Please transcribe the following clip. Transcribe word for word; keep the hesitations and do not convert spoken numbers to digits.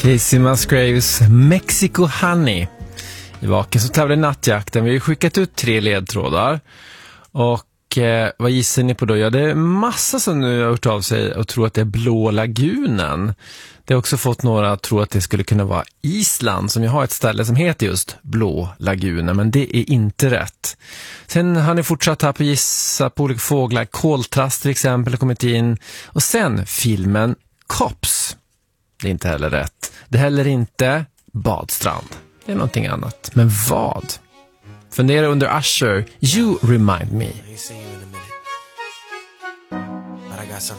Casey Musgraves Mexico Honey. I Vaken så tävlar i nattjakten. Vi har skickat ut tre ledtrådar. Och eh, vad gissar ni på då? Ja, det är massa som nu har hört av sig och tror att det är Blå lagunen. Det har också fått några att tro att det skulle kunna vara Island, som ju har ett ställe som heter just Blå lagunen, men det är inte rätt. Sen har ni fortsatt här på gissa på olika fåglar. Koltrast till exempel har kommit in. Och sen filmen Cops. Det är inte heller rätt. Det är heller inte Badstrand. Det är någonting annat. Men vad? Fundera under Usher. You Remind Me.